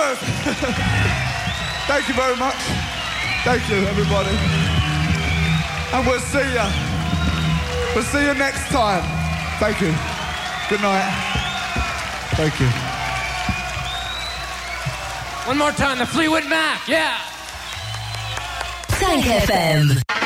Brothers! Thank you very much. Thank you, everybody. And we'll see you. We'll see you next time. Thank you. Good night. Thank you. One more time, the Fleetwood Mac, yeah. Thank FM.